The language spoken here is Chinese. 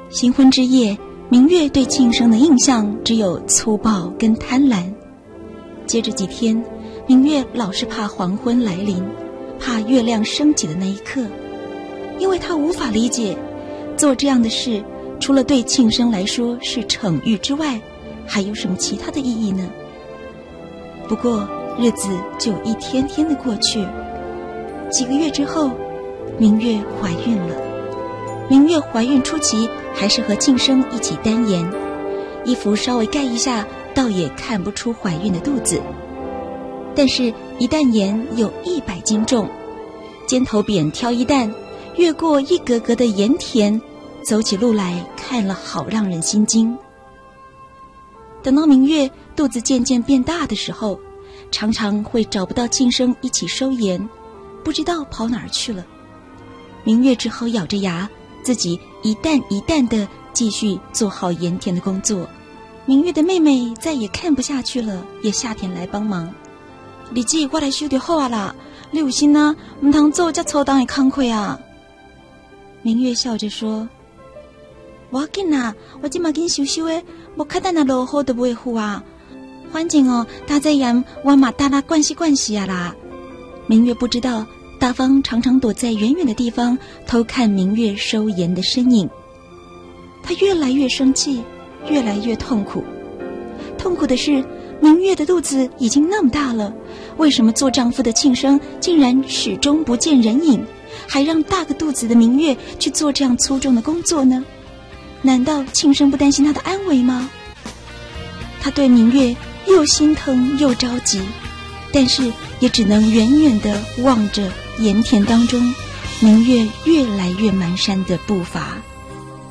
新婚之夜，明月对庆生的印象只有粗暴跟贪婪。接着几天，明月老是怕黄昏来临，怕月亮升起的那一刻，因为他无法理解做这样的事除了对庆生来说是惩誉之外，还有什么其他的意义呢？不过日子就一天天的过去，几个月之后，明月怀孕了。明月怀孕初期还是和庆生一起单颜，衣服稍微盖一下，倒也看不出怀孕的肚子。但是一担盐有100斤重，肩头扁挑一担，越过一格格的盐田，走起路来看了好让人心惊。等到明月肚子渐渐变大的时候，常常会找不到庆生一起收盐，不知道跑哪儿去了。明月只好咬着牙，自己一担一担地继续做好盐田的工作。明月的妹妹再也看不下去了，也下田来帮忙。日子我来收就好啊啦，你有心啊，唔通做这粗重的工课啊。明月笑着说：我紧啊，我今嘛紧收收的，无较等下落雨就袂好啊。反正哦，大这样我嘛大家关系啊啦。明月不知道大方常常躲在远远的地方偷看明月收盐的身影。他越来越生气，越来越痛苦。痛苦的是，明月的肚子已经那么大了，为什么做丈夫的庆生竟然始终不见人影，还让大个肚子的明月去做这样粗重的工作呢？难道庆生不担心他的安危吗？他对明月又心疼又着急，但是也只能远远地望着盐田当中明月越来越蹒跚的步伐。